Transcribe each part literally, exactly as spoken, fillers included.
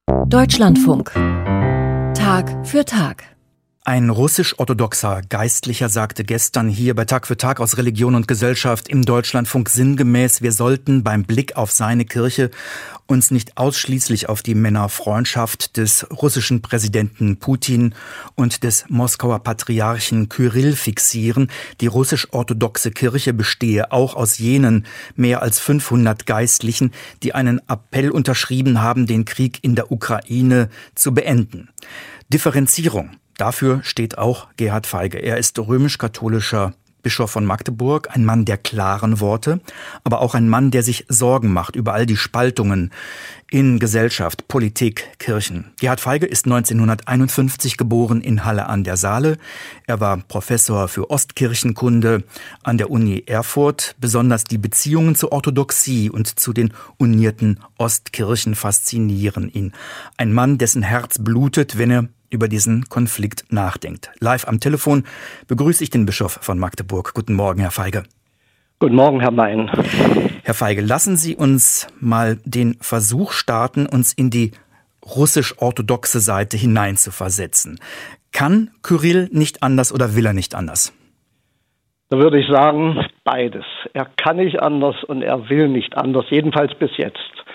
Deutschlandfunk. Tag für Tag. Ein russisch-orthodoxer Geistlicher sagte gestern hier bei Tag für Tag aus Religion und Gesellschaft im Deutschlandfunk sinngemäß, wir sollten beim Blick auf seine Kirche uns nicht ausschließlich auf die Männerfreundschaft des russischen Präsidenten Putin und des Moskauer Patriarchen Kyrill fixieren. Die russisch-orthodoxe Kirche bestehe auch aus jenen mehr als fünfhundert Geistlichen, die einen Appell unterschrieben haben, den Krieg in der Ukraine zu beenden. Differenzierung. Dafür steht auch Gerhard Feige. Er ist römisch-katholischer Bischof von Magdeburg, ein Mann der klaren Worte, aber auch ein Mann, der sich Sorgen macht über all die Spaltungen in Gesellschaft, Politik, Kirchen. Gerhard Feige ist neunzehnhunderteinundfünfzig geboren in Halle an der Saale. Er war Professor für Ostkirchenkunde an der Uni Erfurt. Besonders die Beziehungen zur Orthodoxie und zu den unierten Ostkirchen faszinieren ihn. Ein Mann, dessen Herz blutet, wenn er über diesen Konflikt nachdenkt. Live am Telefon begrüße ich den Bischof von Magdeburg. Guten Morgen, Herr Feige. Guten Morgen, Herr Mein. Herr Feige, lassen Sie uns mal den Versuch starten, uns in die russisch-orthodoxe Seite hineinzuversetzen. Kann Kyrill nicht anders oder will er nicht anders? Da würde ich sagen, beides. Er kann nicht anders und er will nicht anders, jedenfalls bis jetzt.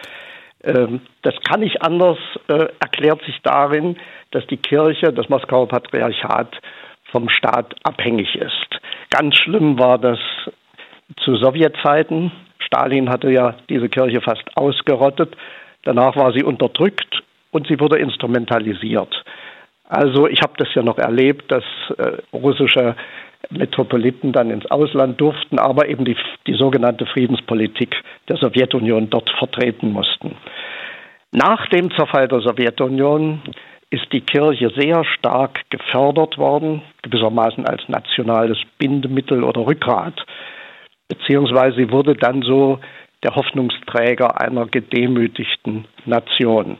Das kann nicht anders äh, erklärt sich darin, dass die Kirche, das Moskauer Patriarchat, vom Staat abhängig ist. Ganz schlimm war das zu Sowjetzeiten. Stalin hatte ja diese Kirche fast ausgerottet. Danach war sie unterdrückt und sie wurde instrumentalisiert. Also ich habe das ja noch erlebt, dass äh, russische Metropoliten dann ins Ausland durften, aber eben die, die sogenannte Friedenspolitik der Sowjetunion dort vertreten mussten. Nach dem Zerfall der Sowjetunion ist die Kirche sehr stark gefördert worden, gewissermaßen als nationales Bindemittel oder Rückgrat, beziehungsweise sie wurde dann so der Hoffnungsträger einer gedemütigten Nation.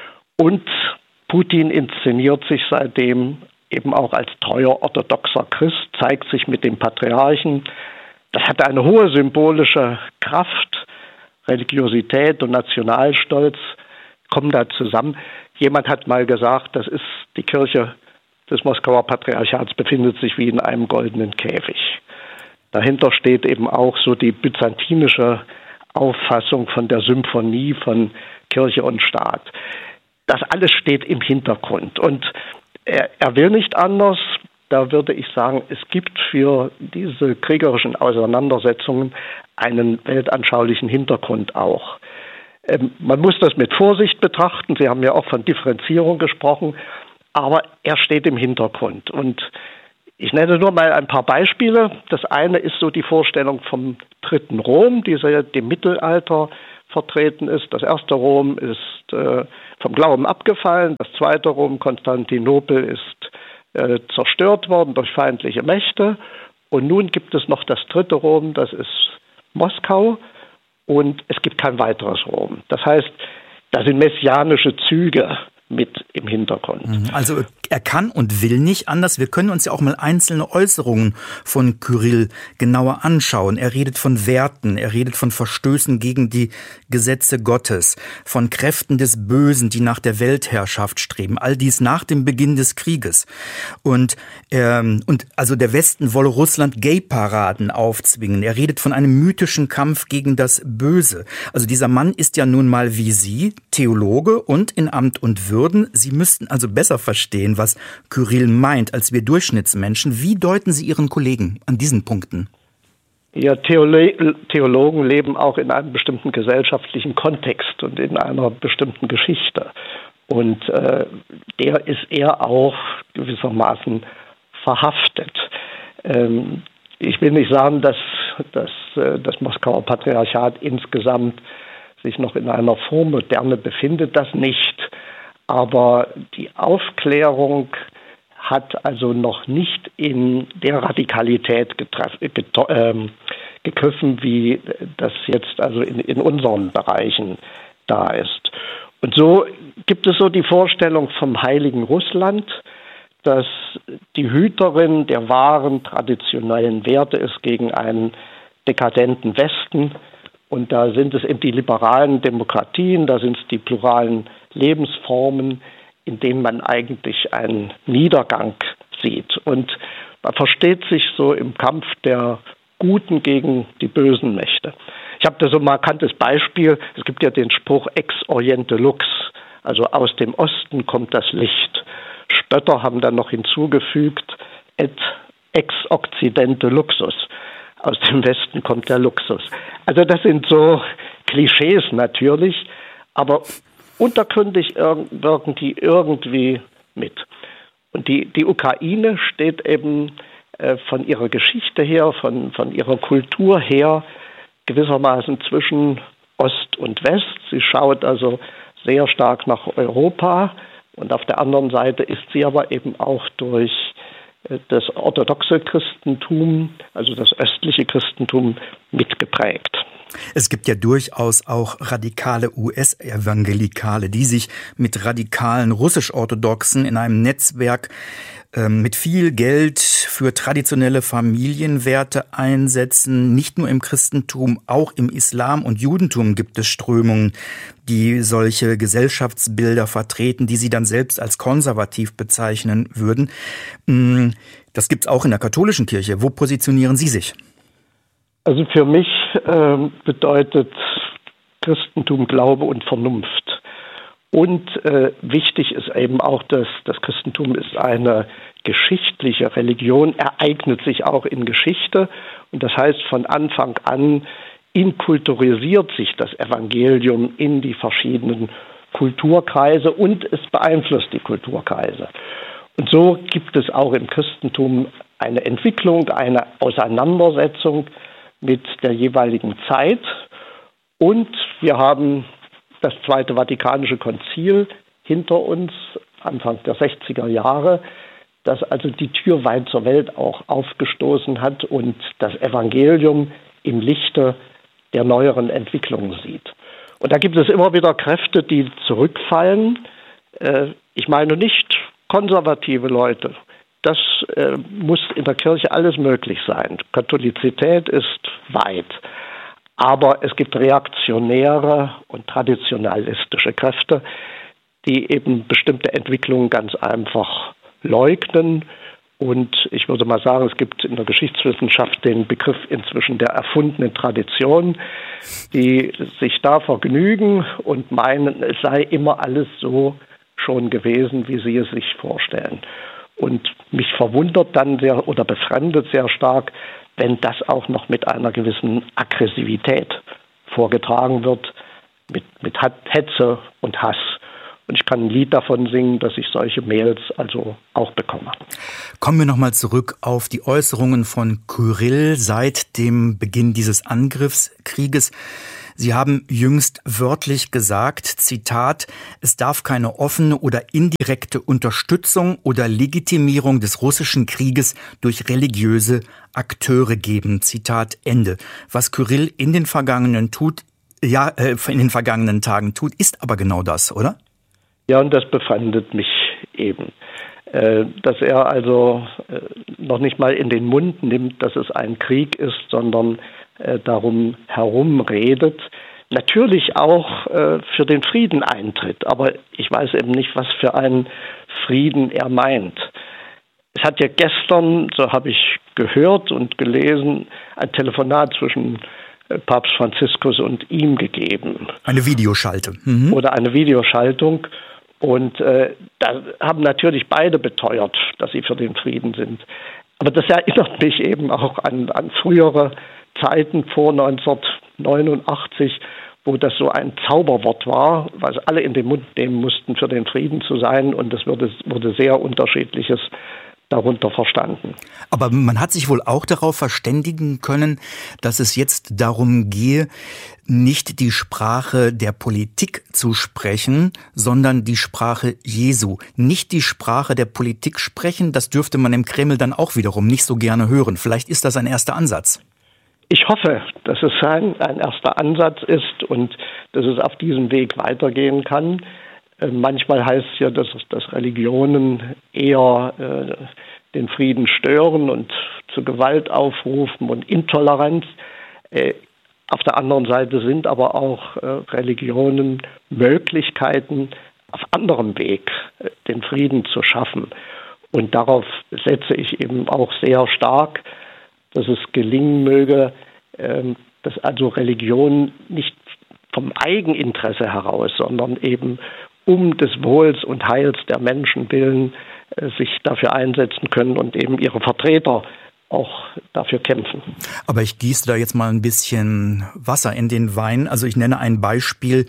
Und Putin inszeniert sich seitdem eben auch als treuer orthodoxer Christ, zeigt sich mit dem Patriarchen. Das hat eine hohe symbolische Kraft, Religiosität und Nationalstolz kommen da zusammen. Jemand hat mal gesagt, das ist die Kirche des Moskauer Patriarchats befindet sich wie in einem goldenen Käfig. Dahinter steht eben auch so die byzantinische Auffassung von der Symphonie von Kirche und Staat. Das alles steht im Hintergrund und Er, er will nicht anders. Da würde ich sagen, es gibt für diese kriegerischen Auseinandersetzungen einen weltanschaulichen Hintergrund auch. Ähm, man muss das mit Vorsicht betrachten. Sie haben ja auch von Differenzierung gesprochen, aber er steht im Hintergrund. Und ich nenne nur mal ein paar Beispiele. Das eine ist so die Vorstellung vom dritten Rom, die seit dem Mittelalter vertreten ist. Das erste Rom ist äh, vom Glauben abgefallen. Das zweite Rom, Konstantinopel, ist äh, zerstört worden durch feindliche Mächte. Und nun gibt es noch das dritte Rom, das ist Moskau. Und es gibt kein weiteres Rom. Das heißt, da sind messianische Züge mit im Hintergrund. Also er kann und will nicht anders. Wir können uns ja auch mal einzelne Äußerungen von Kyrill genauer anschauen. Er redet von Werten, er redet von Verstößen gegen die Gesetze Gottes, von Kräften des Bösen, die nach der Weltherrschaft streben. All dies nach dem Beginn des Krieges. Und, ähm, und also der Westen wolle Russland Gay-Paraden aufzwingen. Er redet von einem mythischen Kampf gegen das Böse. Also dieser Mann ist ja nun mal wie Sie, Theologe und in Amt und Würde. Sie müssten also besser verstehen, was Kyrill meint, als wir Durchschnittsmenschen. Wie deuten Sie Ihren Kollegen an diesen Punkten? Ja, Theolo- Theologen leben auch in einem bestimmten gesellschaftlichen Kontext und in einer bestimmten Geschichte. Und äh, der ist er auch gewissermaßen verhaftet. Ähm, ich will nicht sagen, dass, dass äh, das Moskauer Patriarchat insgesamt sich noch in einer Vormoderne befindet, das nicht. Aber die Aufklärung hat also noch nicht in der Radikalität getreff, getro, ähm, gegriffen, wie das jetzt also in, in unseren Bereichen da ist. Und so gibt es so die Vorstellung vom heiligen Russland, dass die Hüterin der wahren traditionellen Werte ist gegen einen dekadenten Westen Und da sind es eben die liberalen Demokratien, da sind es die pluralen Lebensformen, in denen man eigentlich einen Niedergang sieht. Und man versteht sich so im Kampf der Guten gegen die bösen Mächte. Ich habe da so ein markantes Beispiel. Es gibt ja den Spruch Ex Oriente Lux, also aus dem Osten kommt das Licht. Spötter haben dann noch hinzugefügt, et ex Occidente Luxus. Aus dem Westen kommt der Luxus. Also das sind so Klischees natürlich, aber untergründig wirken die irgendwie mit. Und die, die Ukraine steht eben äh, von ihrer Geschichte her, von, von ihrer Kultur her gewissermaßen zwischen Ost und West. Sie schaut also sehr stark nach Europa und auf der anderen Seite ist sie aber eben auch durch äh, das orthodoxe Christentum, also das östliche Christentum, mitgeprägt. Es gibt ja durchaus auch radikale U S-Evangelikale, die sich mit radikalen russisch-orthodoxen in einem Netzwerk äh, mit viel Geld für traditionelle Familienwerte einsetzen. Nicht nur im Christentum, auch im Islam und Judentum gibt es Strömungen, die solche Gesellschaftsbilder vertreten, die sie dann selbst als konservativ bezeichnen würden. Das gibt es auch in der katholischen Kirche. Wo positionieren Sie sich? Also für mich äh, bedeutet Christentum Glaube und Vernunft. Und äh, wichtig ist eben auch, dass das Christentum ist eine geschichtliche Religion, ereignet sich auch in Geschichte. Und das heißt, von Anfang an inkulturisiert sich das Evangelium in die verschiedenen Kulturkreise und es beeinflusst die Kulturkreise. Und so gibt es auch im Christentum eine Entwicklung, eine Auseinandersetzung mit der jeweiligen Zeit. Und wir haben das Zweite Vatikanische Konzil hinter uns, Anfang der sechziger Jahre, das also die Tür weit zur Welt auch aufgestoßen hat und das Evangelium im Lichte der neueren Entwicklungen sieht. Und da gibt es immer wieder Kräfte, die zurückfallen. Ich meine nicht konservative Leute. Das äh, muss in der Kirche alles möglich sein. Katholizität ist weit. Aber es gibt reaktionäre und traditionalistische Kräfte, die eben bestimmte Entwicklungen ganz einfach leugnen. Und ich würde mal sagen, es gibt in der Geschichtswissenschaft den Begriff inzwischen der erfundenen Tradition, die sich da vergnügen und meinen, es sei immer alles so schon gewesen, wie sie es sich vorstellen. Und mich verwundert dann sehr oder befremdet sehr stark, wenn das auch noch mit einer gewissen Aggressivität vorgetragen wird, mit, mit Hetze und Hass. Und ich kann ein Lied davon singen, dass ich solche Mails also auch bekomme. Kommen wir nochmal zurück auf die Äußerungen von Kyrill seit dem Beginn dieses Angriffskrieges. Sie haben jüngst wörtlich gesagt, Zitat, es darf keine offene oder indirekte Unterstützung oder Legitimierung des russischen Krieges durch religiöse Akteure geben. Zitat Ende. Was Kyrill in den vergangenen tut, ja, äh, in den vergangenen Tagen tut, ist aber genau das, oder? Ja, und das befremdet mich eben. Äh, dass er also äh, noch nicht mal in den Mund nimmt, dass es ein Krieg ist, sondern äh, darum herumredet. Natürlich auch äh, für den Frieden eintritt, aber ich weiß eben nicht, was für einen Frieden er meint. Es hat ja gestern, so habe ich gehört und gelesen, ein Telefonat zwischen äh, Papst Franziskus und ihm gegeben. Eine Videoschalte. Mhm. Oder eine Videoschaltung. Und äh, da haben natürlich beide beteuert, dass sie für den Frieden sind. Aber das erinnert mich eben auch an, an frühere Zeiten vor neunzehnhundertneunundachtzig, wo das so ein Zauberwort war, was alle in den Mund nehmen mussten, für den Frieden zu sein. Und es wurde, wurde sehr Unterschiedliches darunter verstanden. Aber man hat sich wohl auch darauf verständigen können, dass es jetzt darum gehe, nicht die Sprache der Politik zu sprechen, sondern die Sprache Jesu. Nicht die Sprache der Politik sprechen, das dürfte man im Kreml dann auch wiederum nicht so gerne hören. Vielleicht ist das ein erster Ansatz. Ich hoffe, dass es ein, ein erster Ansatz ist und dass es auf diesem Weg weitergehen kann. Äh, manchmal heißt es ja, dass, dass Religionen eher äh, den Frieden stören und zu Gewalt aufrufen und Intoleranz. Äh, Auf der anderen Seite sind aber auch äh, Religionen Möglichkeiten, auf anderem Weg äh, den Frieden zu schaffen. Und darauf setze ich eben auch sehr stark, dass es gelingen möge, äh, dass also Religion nicht vom Eigeninteresse heraus, sondern eben um des Wohls und Heils der Menschen willen äh, sich dafür einsetzen können und eben ihre Vertreter auch dafür kämpfen. Aber ich gieße da jetzt mal ein bisschen Wasser in den Wein. Also ich nenne ein Beispiel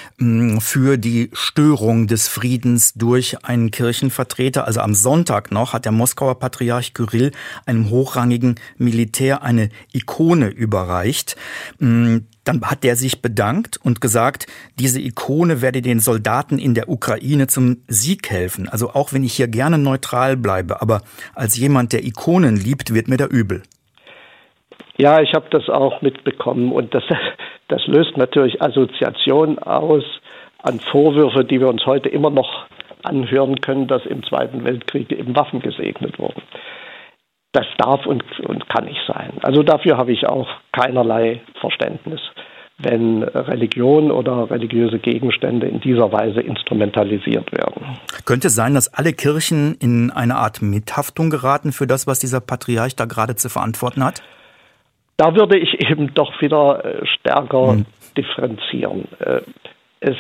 für die Störung des Friedens durch einen Kirchenvertreter. Also am Sonntag noch hat der Moskauer Patriarch Kyrill einem hochrangigen Militär eine Ikone überreicht. Dann hat der sich bedankt und gesagt, diese Ikone werde den Soldaten in der Ukraine zum Sieg helfen. Also auch wenn ich hier gerne neutral bleibe, aber als jemand, der Ikonen liebt, wird mir da übel. Ja, ich habe das auch mitbekommen und das, das löst natürlich Assoziationen aus an Vorwürfe, die wir uns heute immer noch anhören können, dass im Zweiten Weltkrieg eben Waffen gesegnet wurden. Das darf und, und kann nicht sein. Also dafür habe ich auch keinerlei Verständnis, wenn Religion oder religiöse Gegenstände in dieser Weise instrumentalisiert werden. Könnte es sein, dass alle Kirchen in eine Art Mithaftung geraten für das, was dieser Patriarch da gerade zu verantworten hat? Da würde ich eben doch wieder stärker hm. differenzieren. Es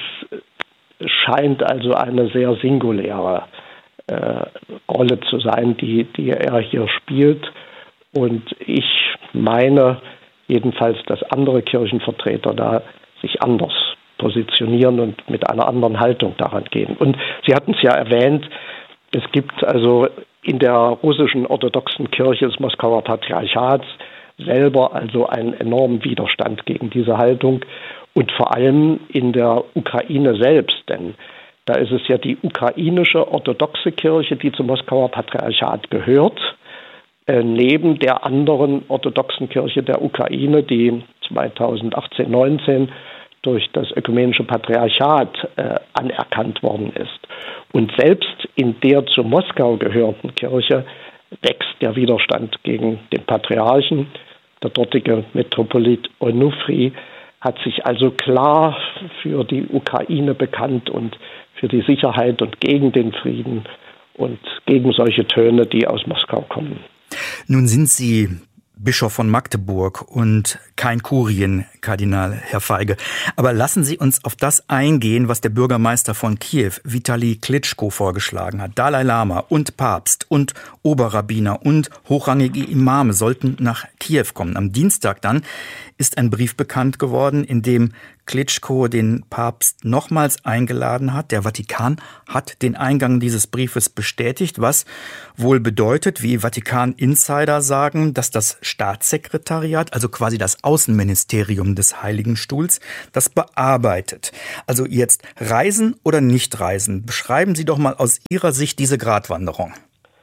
scheint also eine sehr singuläre äh, Rolle zu sein, die, die er hier spielt. Und ich meine jedenfalls, dass andere Kirchenvertreter da sich anders positionieren und mit einer anderen Haltung daran gehen. Und Sie hatten es ja erwähnt, es gibt also in der russischen orthodoxen Kirche des Moskauer Patriarchats selber also einen enormen Widerstand gegen diese Haltung und vor allem in der Ukraine selbst, denn da ist es ja die ukrainische orthodoxe Kirche, die zum Moskauer Patriarchat gehört, äh, neben der anderen orthodoxen Kirche der Ukraine, die zweitausendachtzehn neunzehn durch das ökumenische Patriarchat äh, anerkannt worden ist. Und selbst in der zu Moskau gehörenden Kirche wächst der Widerstand gegen den Patriarchen. Der dortige Metropolit Onufri hat sich also klar für die Ukraine bekannt und für die Sicherheit und gegen den Frieden und gegen solche Töne, die aus Moskau kommen. Nun sind Sie Bischof von Magdeburg und kein Kurienkardinal, Herr Feige. Aber lassen Sie uns auf das eingehen, was der Bürgermeister von Kiew, Vitali Klitschko, vorgeschlagen hat. Dalai Lama und Papst und Oberrabbiner und hochrangige Imame sollten nach Kiew kommen. Am Dienstag dann ist ein Brief bekannt geworden, in dem Klitschko den Papst nochmals eingeladen hat. Der Vatikan hat den Eingang dieses Briefes bestätigt, was wohl bedeutet, wie Vatikan-Insider sagen, dass das Staatssekretariat, also quasi das Außenministerium des Heiligen Stuhls, das bearbeitet. Also jetzt reisen oder nicht reisen? Beschreiben Sie doch mal aus Ihrer Sicht diese Gratwanderung.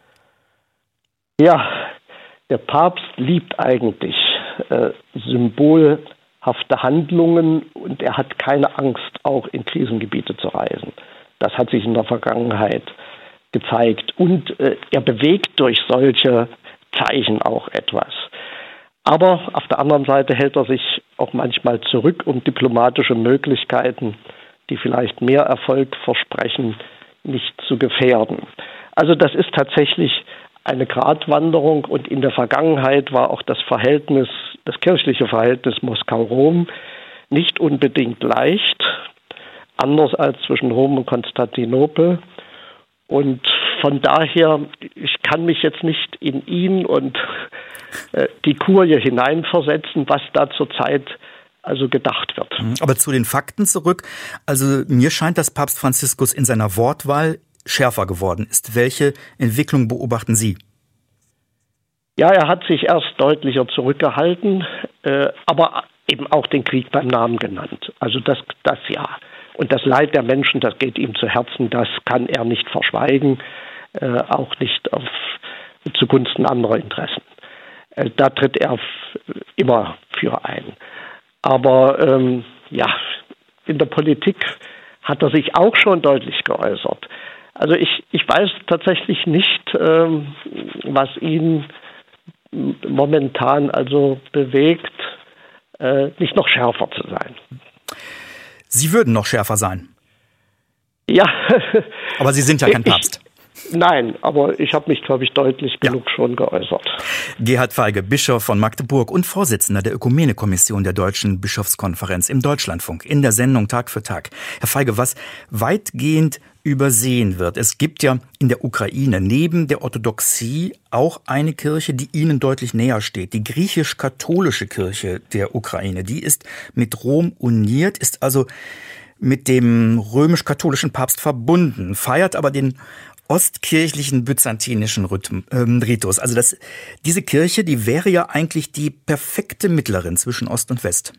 Ja, der Papst liebt eigentlich äh, Symbol hafte Handlungen und er hat keine Angst, auch in Krisengebiete zu reisen. Das hat sich in der Vergangenheit gezeigt. Und äh, er bewegt durch solche Zeichen auch etwas. Aber auf der anderen Seite hält er sich auch manchmal zurück, um diplomatische Möglichkeiten, die vielleicht mehr Erfolg versprechen, nicht zu gefährden. Also das ist tatsächlich eine Gratwanderung und in der Vergangenheit war auch das Verhältnis, das kirchliche Verhältnis Moskau-Rom nicht unbedingt leicht, anders als zwischen Rom und Konstantinopel. Und von daher, ich kann mich jetzt nicht in ihn und äh, die Kurie hineinversetzen, was da zurzeit also gedacht wird. Aber zu den Fakten zurück. Also mir scheint, dass Papst Franziskus in seiner Wortwahl schärfer geworden ist. Welche Entwicklung beobachten Sie? Ja, er hat sich erst deutlicher zurückgehalten, äh, aber eben auch den Krieg beim Namen genannt. Also das, das ja. Und das Leid der Menschen, das geht ihm zu Herzen, das kann er nicht verschweigen, äh, auch nicht auf, zugunsten anderer Interessen. Äh, da tritt er f- immer für ein. Aber ähm, ja, in der Politik hat er sich auch schon deutlich geäußert. Also ich, ich weiß tatsächlich nicht, ähm, was ihn momentan also bewegt, äh, nicht noch schärfer zu sein. Sie würden noch schärfer sein. Ja. Aber Sie sind ja kein Papst. Ich, nein, aber ich habe mich, glaube ich, deutlich ja. genug schon geäußert. Gerhard Feige, Bischof von Magdeburg und Vorsitzender der Ökumene-Kommission der Deutschen Bischofskonferenz im Deutschlandfunk in der Sendung Tag für Tag. Herr Feige, was weitgehend übersehen wird. Es gibt ja in der Ukraine neben der Orthodoxie auch eine Kirche, die Ihnen deutlich näher steht. Die griechisch-katholische Kirche der Ukraine. Die ist mit Rom uniert, ist also mit dem römisch-katholischen Papst verbunden, feiert aber den ostkirchlichen byzantinischen Rhythm, äh, Ritus. Also das, diese Kirche, die wäre ja eigentlich die perfekte Mittlerin zwischen Ost und West.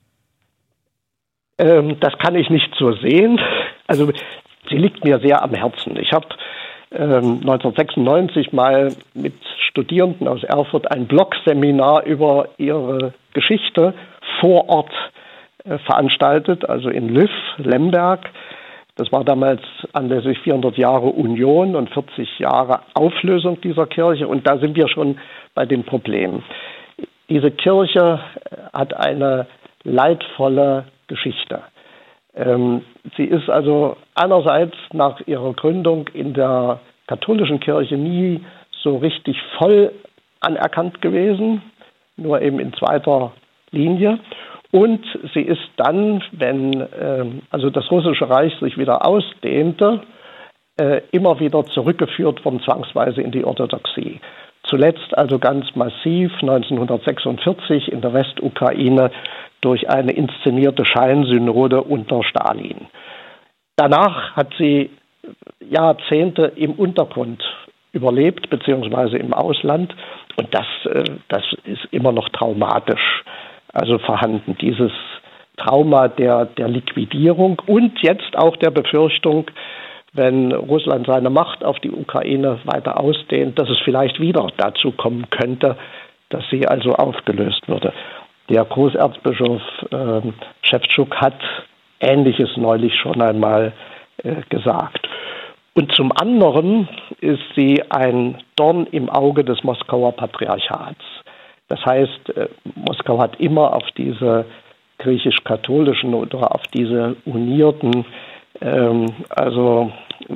Ähm, das kann ich nicht so sehen. Also sie liegt mir sehr am Herzen. Ich habe ähm, neunzehnhundertsechsundneunzig mal mit Studierenden aus Erfurt ein Blogseminar über ihre Geschichte vor Ort äh, veranstaltet, also in Lviv, Lemberg. Das war damals anlässlich vierhundert Jahre Union und vierzig Jahre Auflösung dieser Kirche. Und da sind wir schon bei dem Problem. Diese Kirche hat eine leidvolle Geschichte. Ähm, sie ist also einerseits nach ihrer Gründung in der katholischen Kirche nie so richtig voll anerkannt gewesen, nur eben in zweiter Linie. Und sie ist dann, wenn äh, also das Russische Reich sich wieder ausdehnte, äh, immer wieder zurückgeführt worden, zwangsweise in die Orthodoxie. Zuletzt also ganz massiv neunzehnhundertsechsundvierzig in der Westukraine durch eine inszenierte Scheinsynode unter Stalin. Danach hat sie Jahrzehnte im Untergrund überlebt, beziehungsweise im Ausland. Und das, äh, das ist immer noch traumatisch. Also vorhanden, dieses Trauma der, der Liquidierung und jetzt auch der Befürchtung, wenn Russland seine Macht auf die Ukraine weiter ausdehnt, dass es vielleicht wieder dazu kommen könnte, dass sie also aufgelöst würde. Der Großerzbischof äh, Schewtschuk hat Ähnliches neulich schon einmal äh, gesagt. Und zum anderen ist sie ein Dorn im Auge des Moskauer Patriarchats. Das heißt, Moskau hat immer auf diese griechisch-katholischen oder auf diese unierten, ähm, also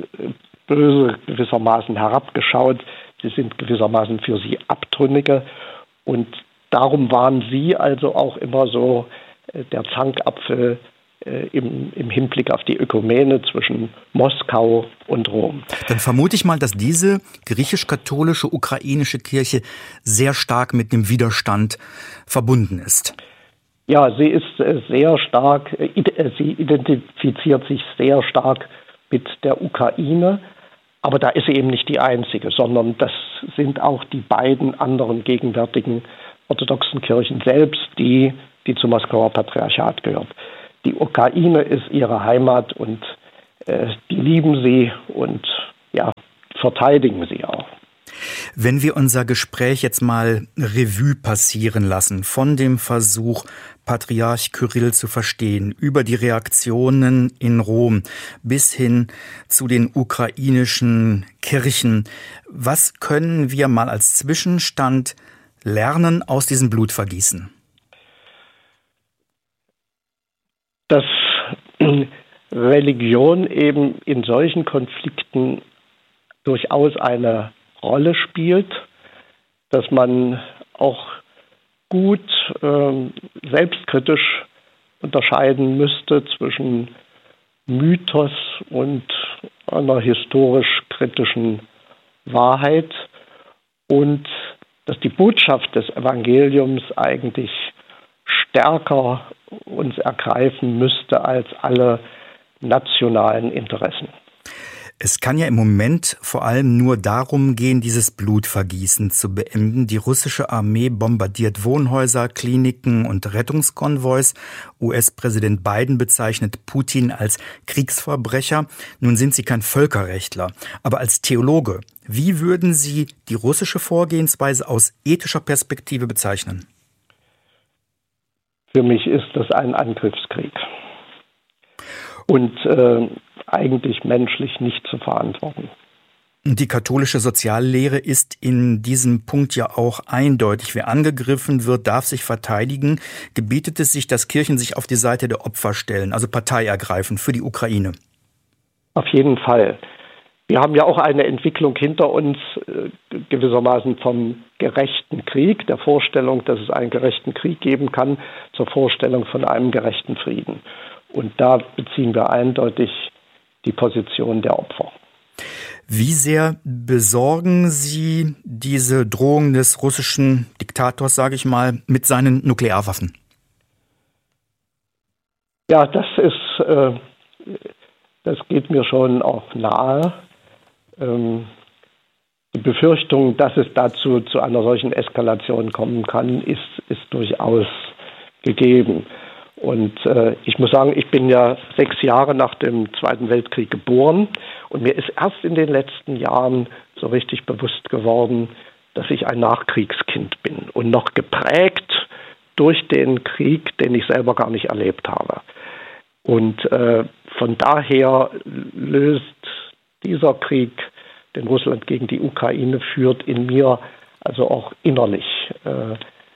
böse gewissermaßen herabgeschaut. Sie sind gewissermaßen für sie Abtrünnige und darum waren sie also auch immer so äh, der Zankapfel äh, im, im Hinblick auf die Ökumene zwischen Moskau und Rom. Dann vermute ich mal, dass diese griechisch-katholische ukrainische Kirche sehr stark mit dem Widerstand verbunden ist. Ja, sie ist sehr stark, sie identifiziert sich sehr stark mit der Ukraine, aber da ist sie eben nicht die einzige, sondern das sind auch die beiden anderen gegenwärtigen orthodoxen Kirchen selbst, die, die zum Moskauer Patriarchat gehört. Die Ukraine ist ihre Heimat und äh, die lieben sie und ja, verteidigen sie auch. Wenn wir unser Gespräch jetzt mal Revue passieren lassen, von dem Versuch, Patriarch Kyrill zu verstehen, über die Reaktionen in Rom bis hin zu den ukrainischen Kirchen, was können wir mal als Zwischenstand lernen aus diesem Blutvergießen? Dass Religion eben in solchen Konflikten durchaus eine Rolle spielt, dass man auch gut äh, selbstkritisch unterscheiden müsste zwischen Mythos und einer historisch-kritischen Wahrheit und dass die Botschaft des Evangeliums eigentlich stärker uns ergreifen müsste als alle nationalen Interessen. Es kann ja im Moment vor allem nur darum gehen, dieses Blutvergießen zu beenden. Die russische Armee bombardiert Wohnhäuser, Kliniken und Rettungskonvois. U S-Präsident Biden bezeichnet Putin als Kriegsverbrecher. Nun sind Sie kein Völkerrechtler, aber als Theologe, wie würden Sie die russische Vorgehensweise aus ethischer Perspektive bezeichnen? Für mich ist das ein Angriffskrieg und äh, eigentlich menschlich nicht zu verantworten. Die katholische Soziallehre ist in diesem Punkt ja auch eindeutig. Wer angegriffen wird, darf sich verteidigen. Gebietet es sich, dass Kirchen sich auf die Seite der Opfer stellen, also Partei ergreifen für die Ukraine? Auf jeden Fall. Wir haben ja auch eine Entwicklung hinter uns, gewissermaßen vom gerechten Krieg, der Vorstellung, dass es einen gerechten Krieg geben kann, zur Vorstellung von einem gerechten Frieden. Und da beziehen wir eindeutig die Position der Opfer. Wie sehr besorgen Sie diese Drohung des russischen Diktators, sage ich mal, mit seinen Nuklearwaffen? Ja, das ist, äh, das geht mir schon auch nahe. Ähm, die Befürchtung, dass es dazu zu einer solchen Eskalation kommen kann, ist, ist durchaus gegeben. Und äh, ich muss sagen, ich bin ja sechs Jahre nach dem Zweiten Weltkrieg geboren und mir ist erst in den letzten Jahren so richtig bewusst geworden, dass ich ein Nachkriegskind bin und noch geprägt durch den Krieg, den ich selber gar nicht erlebt habe. Und äh, von daher löst dieser Krieg, den Russland gegen die Ukraine führt, in mir also auch innerlich äh,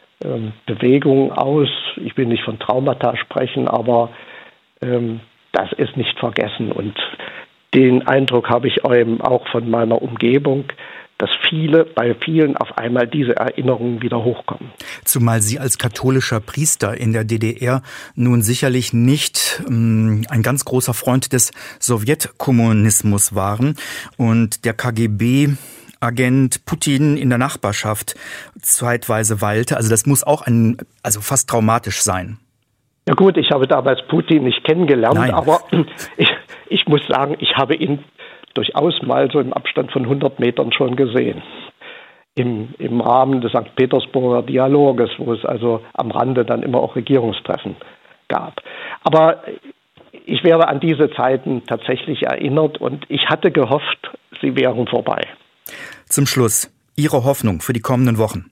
Bewegung aus. Ich will nicht von Traumata sprechen, aber ähm, das ist nicht vergessen. Und den Eindruck habe ich auch von meiner Umgebung, dass viele, bei vielen auf einmal diese Erinnerungen wieder hochkommen. Zumal Sie als katholischer Priester in der D D R nun sicherlich nicht ähm, ein ganz großer Freund des Sowjetkommunismus waren und der K G B Agent Putin in der Nachbarschaft zeitweise weilte. Also das muss auch ein, also fast traumatisch sein. Ja gut, ich habe damals Putin nicht kennengelernt, Nein. aber ich, ich muss sagen, ich habe ihn durchaus mal so im Abstand von hundert Metern schon gesehen. Im, im Rahmen des Sankt Petersburger Dialoges, wo es also am Rande dann immer auch Regierungstreffen gab. Aber ich werde an diese Zeiten tatsächlich erinnert und ich hatte gehofft, sie wären vorbei. Zum Schluss, Ihre Hoffnung für die kommenden Wochen?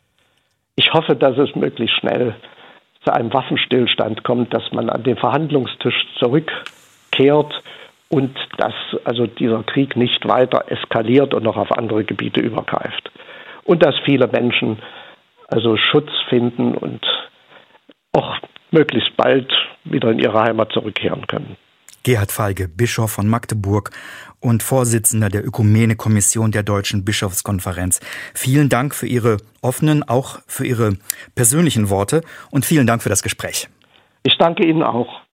Ich hoffe, dass es möglichst schnell zu einem Waffenstillstand kommt, dass man an den Verhandlungstisch zurückkehrt und dass also dieser Krieg nicht weiter eskaliert und noch auf andere Gebiete übergreift. Und dass viele Menschen also Schutz finden und auch möglichst bald wieder in ihre Heimat zurückkehren können. Gerhard Feige, Bischof von Magdeburg und Vorsitzender der Ökumene-Kommission der Deutschen Bischofskonferenz. Vielen Dank für Ihre offenen, auch für Ihre persönlichen Worte und vielen Dank für das Gespräch. Ich danke Ihnen auch.